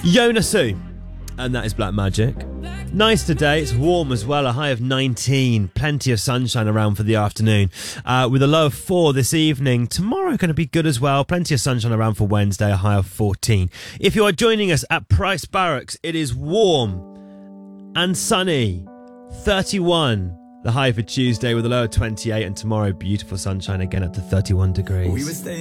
Yonasu, and that is Black Magic. Nice today, it's warm as well, a high of 19, plenty of sunshine around for the afternoon, with a low of 4 this evening. Tomorrow going to be good as well, plenty of sunshine around for Wednesday, a high of 14. If you are joining us at Price Barracks, it is warm and sunny, 31. The high for Tuesday with a low of 28, and tomorrow beautiful sunshine again up to 31 degrees.